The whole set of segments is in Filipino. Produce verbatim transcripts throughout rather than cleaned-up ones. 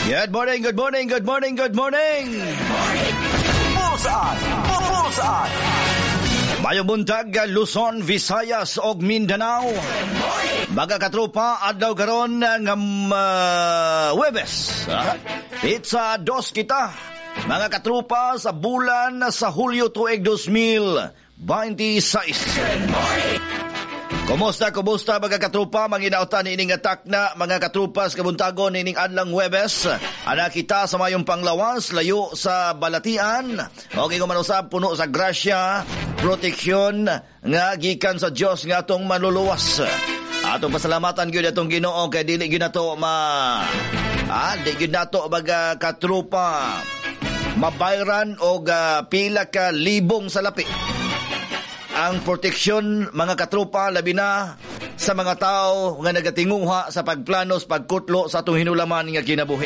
Good morning, good morning, good morning, good morning. Bullseye! Bullseye! Mayong buntag, Luzon, Visayas ug Mindanao. Mga katropa, adlaw karon ng uh, Huwebes. Ha? Pizza dos kita. Mga katropa, sa bulan sa Hulyo tuig two thousand twenty-six. Kumusta, kumusta mga katrupa, manginautan ining atak na mga katrupas kabuntagon ining adlang Huwebes. Ana kita sa mayong panglawas, layo sa balatian. Okay kung manusab, puno sa grasya, proteksyon nga gikan sa Dios nga atong manluluwas. Atong pasalamatan gyud atong Ginoo kay dili gyud nato ma ah, di gyud nato mga katrupa mabayran og uh, pila ka libong salapi. Ang proteksyon, mga katropa, labi na sa mga tao nga nagatinguha sa pagplanos, pagkutlo sa itong hinulaman nga kinabuhi.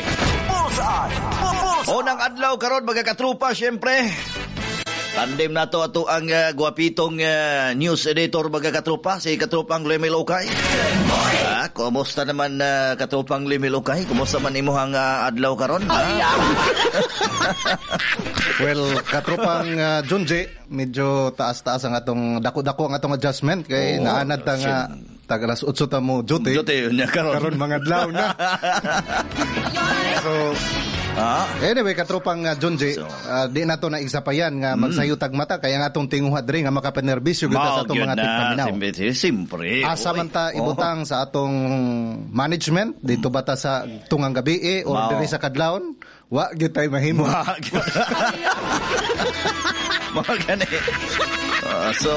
Unang adlaw karon mga katropa, syempre, tandem na to ato ang uh, guwapitong uh, news editor mga katropa, si katropang Lemil Okay. Ah, kumusta naman uh, katropang Lemil Okay? Kumusta man imo ang uh, adlaw karon? Well, katropang uh, Junji, medyo taas-taas ang atong dako-dako ang atong adjustment kay oh, naanad ta nga tagalas utso ta mo duty. Duty nya karon. Karon mga adlaw na. So Ah, anyway, katropang uh, Junji, so, uh, di na to na isapayan nga magsayot mm. mata kaya nga atong tinguha diri nga makapanerbisyo gyud sa atong mga tigpaminaw. Simpre. Asa man ta ibutang oh. sa atong management dito bata sa tungang gabi eh, or wow. diri sa kadlawon, wa gyud tay mahimo. Mga gani. Uh, so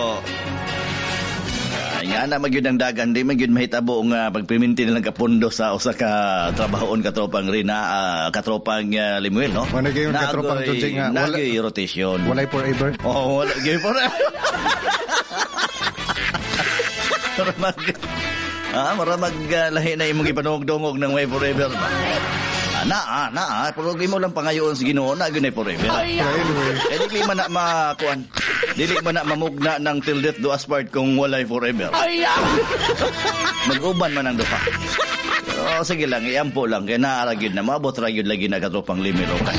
nga na magyud ang dagan, di magyud mahitabo nga pagpiminti nilang kapundo sa usa ka trabahoon katropang rin na uh, katropang uh, Limuel, no? Wala gyud katropang Junji nga wala gyud rotation. Walay forever. Oh, wala gyud forever. Maramag Ah, maramag uh, lahi na imong ipanungog-dungog ng way forever. Na, ah, na, ah, pero mo lang pangayoon sa Ginoo na gunay forever. Anyway, eh di man na makuan. Dili man na mamugna ng till death do us part kung walay forever. Mag-uban man ang duha. Oh, sige lang, iampo lang kay naara gyud na maabot ra gyud lagi na katropang Lemil Okay.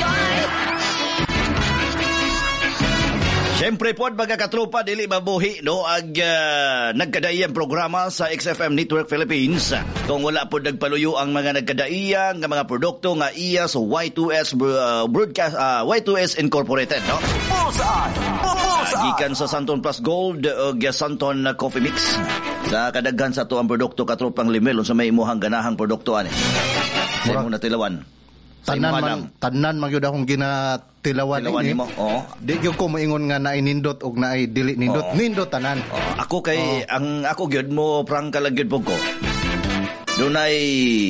Siyempre po, mga katropa, dili mabuhi, no, ag uh, nagkadaiyang programa sa X F M Network Philippines. Kung wala po nagpaluyo ang mga nagkadaiyang nga mga produkto nga iya sa Y two S uh, Broadcast, uh, Y two S Incorporated, no? Uh, gikan sa Santon Plus Gold o uh, Santon uh, Coffee Mix. Sa kadaghan sa to ang produkto katropang Lemil, sa may imuhang ganahang produkto, ani. Sa imong natilawan. Tanan man, tanan man gyud akong ginatilawan ini. Oh. Di gyud ko moingon nga naay nindot og naay dili nindot. Oh. Nindot tanan. Oh. Ako kay oh. ang ako gyud mo prangka lang gyud ko. Dunay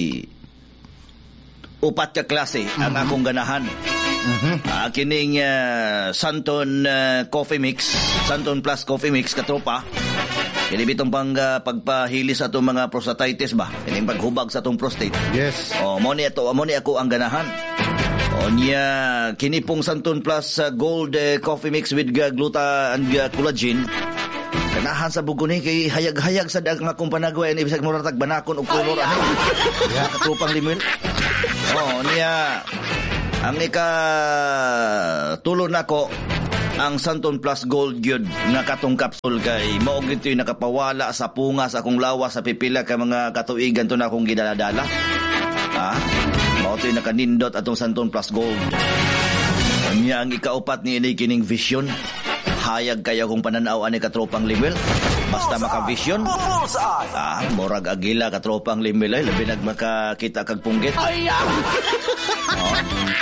upat ka klase mm-hmm. ang akong ganahan. Mm-hmm. Uh, kining uh, Santon uh, Coffee Mix, Santon Plus Coffee Mix katropa. Kini bitong pang uh, pagpahili sa atong mga prostatitis ba? Kini paghubag sa atong prostate. Yes. Oh, mo ni ato, mo ni ako ang ganahan. O niya kini pong Santon Plus uh, Gold uh, Coffee Mix with uh, gluta and uh, collagen. Ganahan sa bugo ni kay hayag-hayag sa daghang akong panagway ni bisag muratag banakon og kolor ani. Ya katupang Lemil. Oh, niya ang ika tulo nako ang Santon Plus Gold gyud nga katong capsule kay mao gyud toy nakapawala sa punga sa akong lawas sa pipila ka mga katuigan to na akong gidaladala. Ah, mao toy nakanindot atong Santon Plus Gold. Anya ang ikaupat ni ini kining vision. Hayag kaya kung pananaw ani katropang Lemil. Basta maka-vision. Ah, morag agila katropang Lemil ay labi nagmakakita kag punggit. Oh.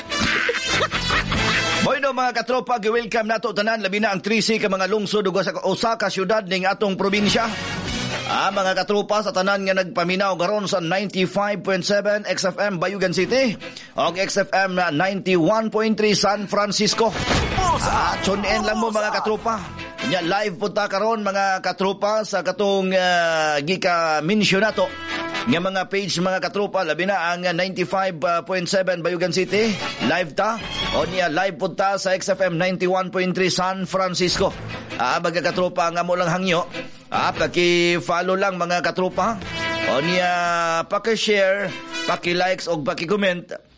Bueno mga katropa, welcome nato tanan labi na ang trisi ka mga lungsod ug sa Osaka syudad ning atong probinsya. Ah, mga katropa sa tanan nga nagpaminaw garon sa ninety-five point seven X F M Bayugan City ug X F M ninety-one point three San Francisco. Ah, tune in lang mo mga katropa. Nya live punta karon mga katropa sa katong uh, gika mention nato nga mga page mga katropa labi na ang ninety-five point seven Bayugan City live ta o niya live punta sa X F M ninety-one point three San Francisco. Ah, mga katropa nga mo lang hangyo. Ah, paki-follow lang mga katropa. O niya paki-share, paki-likes o paki-comment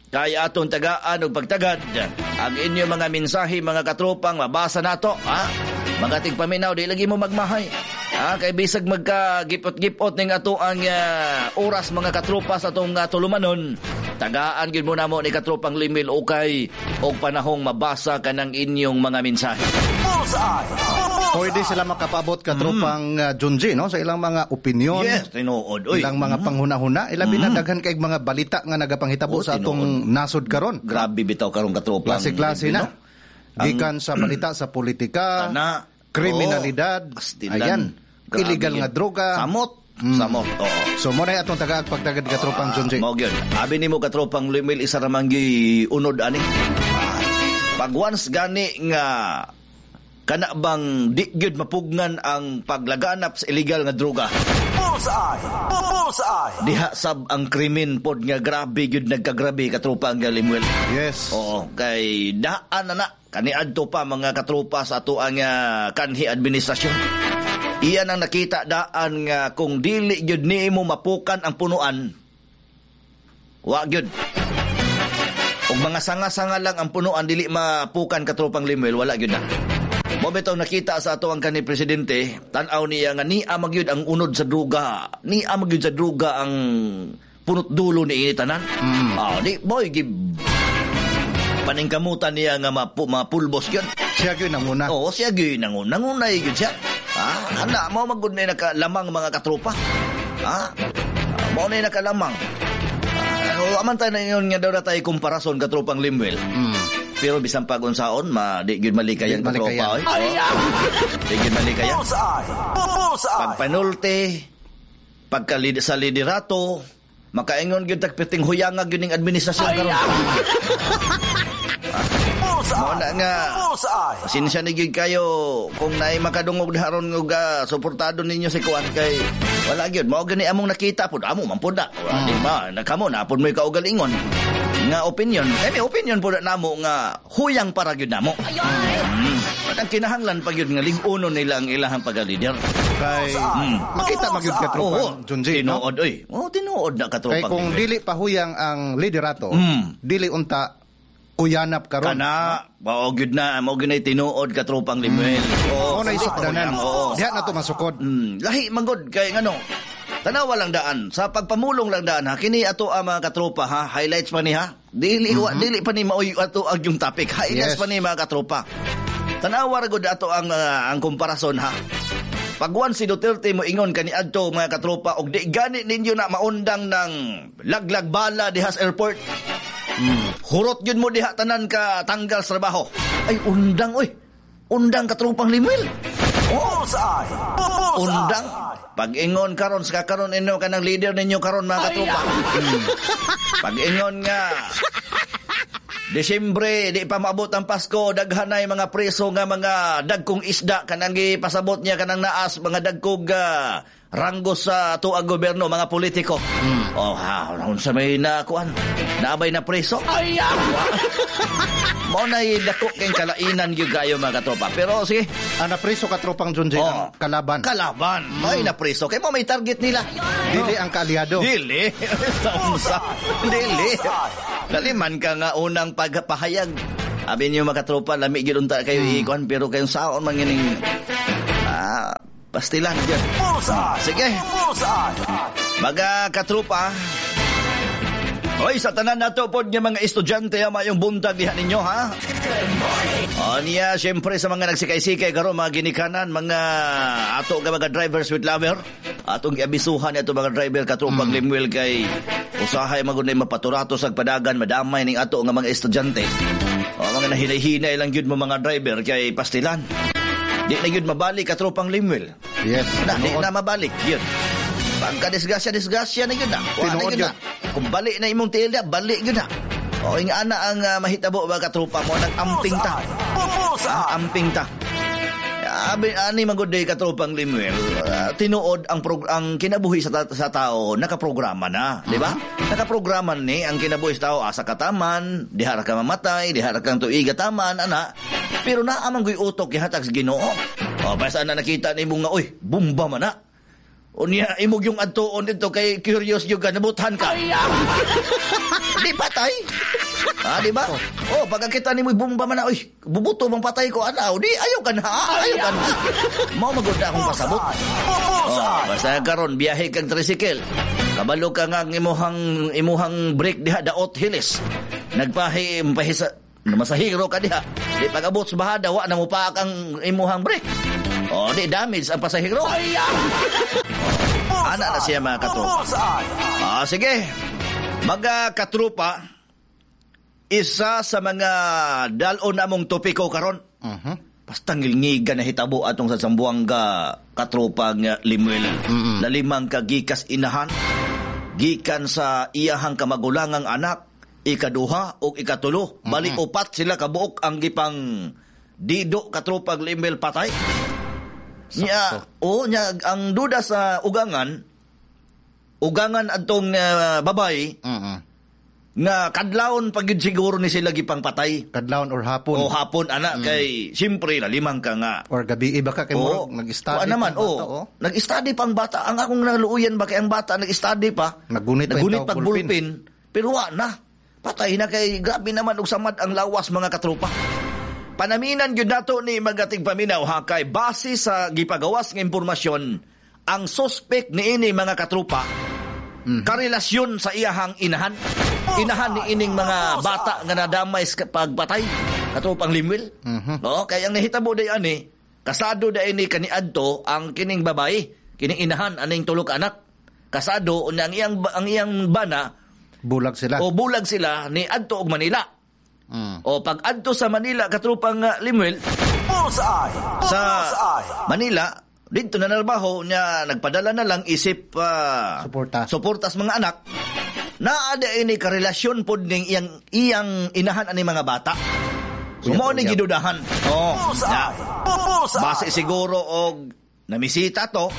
kaya atong tagaan og pagtagad ang inyong mga mensahe mga katropang mabasa nato ha mga tigpaminaw di lagi mo magmahay ha kay bisag magka-gipot-gipot ning ato ang uh, oras mga katropa sa atong uh, tulumanon tagaan gyud mo namo ni katropang Limil okay og panahong mabasa kanang inyong mga mensahe. Pwede sila makapabot katropang mm. uh, Junji no sa ilang mga opinyon. Yes, tinuod. Oy. Ilang mga mm. panghuna-huna, ilabi mm. na daghan kay mga balita nga nagapanghitabo oh, sa atong nasod karon. Grabe bitaw karon katropang. Klase-klase na. Gikan sa balita sa politika, ana, kriminalidad, oh, ayan, grabe illegal yan. Nga droga, samot. Mm. Samot. Oo. So mo na atong tagaag pagtagad uh, katropang Junji. Mao gyud. Abi nimo katropang Limil isa ra man gi unod ani. Pag once gani nga kana bang di gyud mapugnan ang paglaganap sa illegal nga droga. Bullseye! Bullseye! Diha sab ang krimen pod nga grabe gyud nagkagrabe katropa ang Limil. Yes. Oo, kay daan na na kaniadto pa mga katropa sa ato ang uh, kanhi administrasyon. Iyan ang nakita daan nga kung dili gyud nimo mapukan ang punuan. Wa gyud. Og mga sanga-sanga lang ang punuan dili mapukan katropang Limil, wala gyud na. Mo bitaw nakita sa ato ang kanhi presidente, tan-aw niya nga ni amagyud ang unod sa druga. Ni amagyud sa druga ang punot dulo ni ini tanan. Mm. Ah, di boy gib paningkamutan niya nga mapu, mapulbos gyud. Siya gyud nanguna. Oo, siya gyud nanguna. Nangunay gyud siya. Ah, handa mo magud na nakalamang mga katropa. Ah, mo na nakalamang. Ah, aman tayo na yun nga daw na tayo komparason katropang Limil. Mm. Pero bisan pag-unsaon, ma, di gyud malikay ang katropa. Ay, di gyud malikay. Pagpanulti, pagkalid sa liderato, makaingon gyud tagpiting huyanga gyud ning administrasyon karon. Mo na nga sinsya ni gyud kayo kung naay makadungog daron og uh, suportado ninyo si kuan kay wala gyud mao gani among nakita pud amo man pud na hmm. di ba nakamo na pud may kaugalingon nga opinion kay may opinion pud namo nga huyang para gyud namo. Hmm. Ang kinahanglan pa gyud nga lig-unon nila ang ilahang pagalider kay hmm. makita magyud ka tropa oh, Junji tinuod no? Oy oh tinuod na ka tropa kay kung dili pa huyang ang liderato hmm. dili unta uyanap karon. Kana, mao gyud na, mao gyud na tinuod ka tropang Limil. Mm. Oo, na isukdanan. Oo. Diha na to masukod. Mm. Lahi manggod kay ngano. Tanawa lang daan, sa pagpamulong lang daan ha. Kini ato ang mga katropa ha, highlights pa ni ha. Dili mm-hmm. dili pa ni maoy ato ang yung topic. Highlights yes. pa ni mga katropa. Tanawa ra gud ato ang uh, ang komparason ha. Pagwan si Duterte mo ingon kaniadto mga katropa og di gani ninyo na maundang ng laglag bala diha sa airport. Hmm. Hurot yun mo diha tanan ka tanggal sa trabaho. Ay undang oy. Undang katropang Limil. Oh, saay. Undang. Pag-ingon karon sa karon inyo kanang leader ninyo karon mga katropa. Hmm. Pag-ingon nga Desyembre, di pa maabot ang Pasko, daghanay mga preso nga mga dagkong isda kanang gipasabot niya kanang naas mga dagkog uh, ranggo sa ato ang gobyerno mga politiko. Mm. Oh, ha, unsa may nakuan? Naabay na preso? Ay, mo na dako kay kalainan gyud kayo mga katropa. Pero sige, ana preso ka tropang Junji oh, kalaban. Kalaban. Mm. May na preso kay mo may target nila. Dili ang kaaliado. Dili. Sa Dili. Daliman ka nga unang pagpahayag. Abi niyo mga katropa, lami gyud unta kayo mm. ikuan pero kayong saon man gining ah pastilan dyan. Sige. Mga katropa. Hoy, sa tanan na to po niya mga estudyante ama yung buntag diha ninyo, ha? O niya, syempre sa mga nagsikay-sikay karon mga ginikanan, mga ato nga mga drivers with lover. Atong giabisuhan ato mga driver katropang mm. Limil kay usahay magunay mapaturato sa padagan, madamay ning ato nga mga estudyante. O mga nahinay-hinay lang gyud mo mga driver kay pastilan. Di na yun mabalik katropang Limil. Yes. Na, di na mabalik yun. Pagka-disgasya-disgasya na yun na. Tinuod yun. Kung balik na imong tilya, balik yun na. O yung ana ang uh, mahitabo ba katropa mo, nag-amping ta. Nag-amping ta. Abi ani maguday katropang Limil, uh, tinuod ang prog- ang kinabuhi sa, ta- sa tao nakaprograma na, di ba? Uh-huh. Nakaprograma ni ang kinabuhi sa tao asa kataman, dihara ka mamatay, dihara kang tuiga taman ana. Pero naa man guy utok gihatag sa Ginoo. O basta na nakita nimo nga oy, bomba man na. Unya, imog yung adtoon dito kay curious yung ka, nabuthan ka. Di patay. Ah, di ba? Oh, pagka kita ni mo bumba man na, oy, bubuto bang patay ko, anaw, di, ayaw ka na, ayaw ka na. Mau magunda akong pasabot. Oh, basta karon biyahe kang tricycle. Kabalo ka nga imuhang, imuhang break diha, daot hilis. Nagpahi, mpahisa, masahiro ka diha. Di pag-abot sa bahada, wa na mo pa kang imuhang break. Oh, di damage ang pasahiro. Ana na siya mga katrupa. Ah, sige. Mga katrupa, isa sa mga dalon namong topiko karon. Uh-huh. Basta ngilngiga na hitabo atong sa Sambuanga katrupa nga Limuel. Mm-hmm. Na limang kagikas inahan, gikan sa iyahang kamagulangang anak, ikaduha o ikatulo. Mm-hmm. Bali upat sila kabuok ang gipang dido katrupa Limuel patay. Nya, o nya ang duda sa ugangan, ugangan atong uh, babay, uh-uh. nga kadlawon pag yun siguro ni sila gipang patay. Kadlawon or hapon. O hapon, anak, mm. kay siyempre, nalimang ka nga. Or gabi, iba ka kay mo, nag-study o, naman, pang bata, o. Nag-study pang bata. Ang akong naluuyan ba kay ang bata, nag-study pa. Nagunit, Nagunit pag bulpin. Pero wa na. Patay na kay, grabe naman, og samad ang lawas mga katrupa. Panaminan yun nato ni magating paminaw ha, kay base sa gipagawas ng impormasyon, ang suspect ni ini mga katrupa, mm-hmm. karelasyon sa iyahang inahan. Inahan ni ining mga bata nga nadamay sa pagpatay. Katrupang Limuel. Mm-hmm. No? Kaya ang nahitabo day ani, kasado day ni kaniadto ang kining babae, kining inahan, aning tulok anak. Kasado, ang iyang, ang iyang bana, bulag sila. O bulag sila ni adto og Manila. Mm. O pag adto sa Manila katrupang uh, Limuel sa Manila dito na nalbaho niya nagpadala na lang isip uh, suporta suportas mga anak na ada ini karelasyon pod ning iyang iyang inahan ani mga bata sumo ni gidudahan oh na, base siguro og namisita to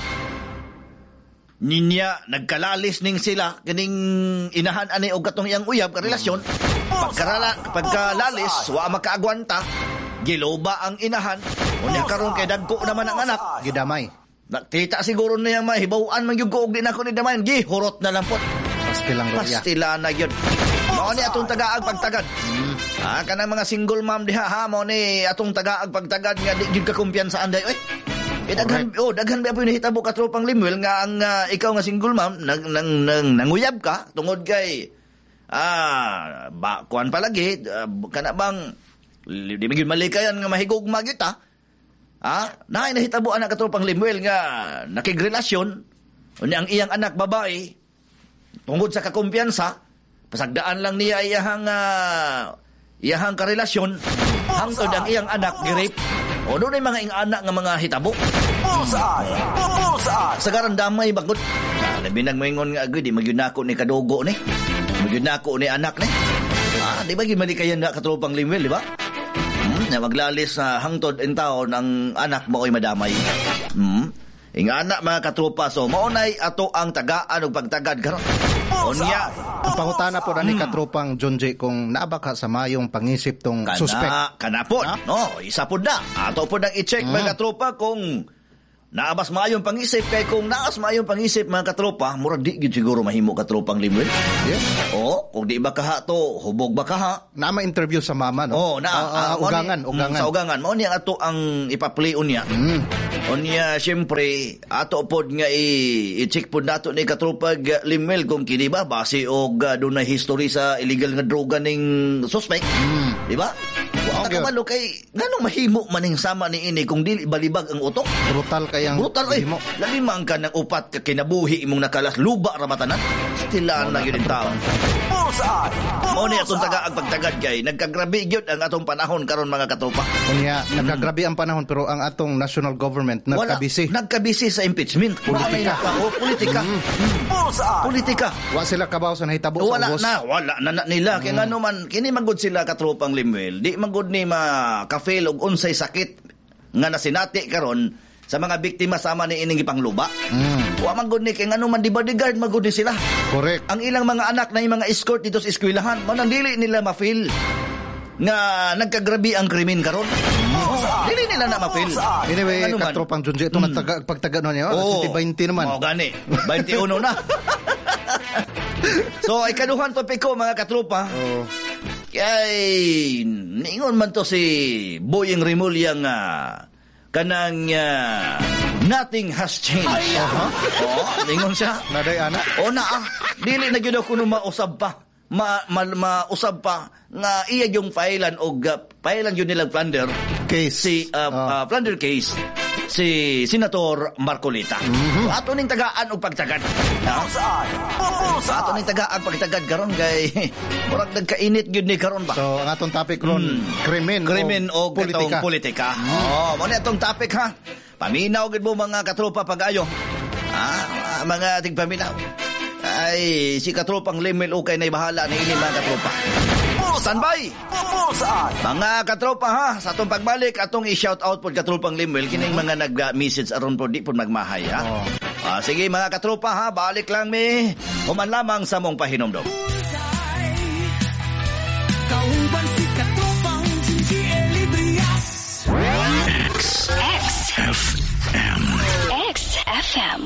ninya nagkalalis ning sila kining inahan ani og katong iyang uyab ka relasyon pagkarala pagkalalis wa makaagwanta giloba ang inahan unya karon kay dagko naman ang anak gidamay nakita siguro niya mahibaw-an man gyud ko og di na ko ni damay gihurot na lang pot pastilang roya pastila na gyud mao ni atong tagaag pagtagad mm. ah kanang mga single mom diha ha mao ni atong tagaag pagtagad nga di gyud ka kumpiyansa anday oy Eh, daghan, oh, daghan ba po yung nahitabo katropang Limuel nga ang uh, ikaw nga single mom, nang, nang, nang, nanguyab ka, tungod kay, ah, ba, kuhan palagi, uh, kana bang, di magiging malikayan nga mahigugma kita, ah, na nahitabo anak katropang Limuel nga nakigrelasyon, ang iyang anak babae, tungod sa kakumpiyansa, pasagdaan lang niya iyahang, uh, iyahang karelasyon, hangtod ang iyang anak girip, o doon ay mga ing-anak nga mga hitabo. Bullseye! Bullseye! Sagaran damay bagot. Nabinag maingon nga agad, di magyunako ni kadugo ni. Magyunako ni anak ni. Ah, di ba gimalikayan na katropang Limuel, di ba? Hmm, na maglalis sa hangtod in taon ang anak mo ay madamay. Hmm. Ing-anak mga katropa, so maunay ato ang tagaan o pagtagad karon. Onya. Ang pangutana po na ni katropang John J. kung naaba ka sa mayong pangisip tong kana, suspect. Kana po. Ha? No, isa po na. Ato po nang i-check mm. mga katropa kung naabas mayong pangisip. Kaya kung naabas mayong pangisip mga katropa, murag di gid siguro mahimo katropang Limuel. Yes. O, kung di ba kaha to, hubog ba kaha? Na ma-interview sa mama, no? Oh, na. Uh, uh, uh, ugangan, ni, ugangan. Mm, sa ugangan. Mao niya ato ang ipa-play unya. Mm. Unya, siyempre, ato pod nga i- i-check po nato ni katropag Limuel kung kini ba, base o uh, doon na history sa illegal nga droga ning suspect. Mm. Di ba? Wa ka kabalo kay, nganong mahimo maning sama ni ini kung dili balibag ang utok? Brutal kayang brutal eh. Lalimang ka ng upat ka kinabuhi imong nakalas luba ramatanan. Stilaan na yun yung tao. Mao ni atong tagaag pagtagad kay nagkagrabe gyud ang atong panahon karon mga katropa. Unya mm. nagkagrabe ang panahon pero ang atong national government nagkabisi. Wala, nagkabisi sa impeachment. Politika. O, politika. Mm. Mm. Politika. Wa sila kabaw sa nahitabo sa wala ubos. na, wala na, na nila. Mm. Kaya nga naman, kini magud sila katropang Limuel. Di magud ni ma-kafail og unsay sakit nga nasinati karon sa mga biktima sama ni ining ipangluba. Mm. Wa man gud ni kay ngano man di bodyguard magud ni sila. Correct. Ang ilang mga anak na yung mga escort dito sa eskwelahan, man ang dili nila ma-feel nga nagkagrabi ang krimen karon. Mm. Dili nila na ma-feel. Anyway, Ano man? katropang Junji, ito mm. nagtaga, pagtaga no niya, oh, twenty naman. Oo, gani. twenty-one na. So, ikaduhan topiko, mga katropa. Oh. Kay, ningon man to si Boyeng Rimulya nga, kanang uh, nothing has changed. Uh-huh. Oo, ningon siya. Naday, ana? O na, ah, dili na yun ako mausap pa. Ma, ma, mausap pa nga iya yung filean o uh, filean yun nilang plunder case si uh, oh. uh, plunder case si Senator Marcolita. Mm-hmm. So, ato ning tagaan og pagtagad. Saan? Sa ato ning tagaan pagtagad karon kay murag nagkainit gyud ni karon ba. So ang atong topic ron mm. krimen krimen o politika. politika. Mm. Oh, mo ni atong topic ha. Paminaw gid mo mga katropa pag-ayo. Ah, mga tigpaminaw. Ay, si katropang Limel okay na bahala na ini mga katropa. Saan bay? Saan? Mga katropa ha, sa atong pagbalik, atong i-shout out po katropang Limel, kining mga nag-message aron po di po magmahay ha. Oh. Ah, sige mga katropa ha, balik lang mi. Human lamang sa mong pahinomdom. Kauban si katropang Junji Elibrias. X. X. F M. X F M.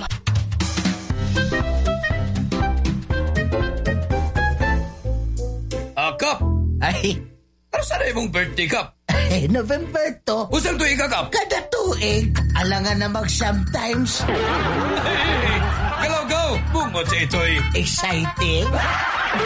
Ah, Kap! Ay, Ano sana imong birthday, Kap? ay, November to. Usang tuig ka, Kap? Kada tuig, alangan na mag-sometimes. Hey, galaw-gaw! Bungot sa ito'y... Exciting.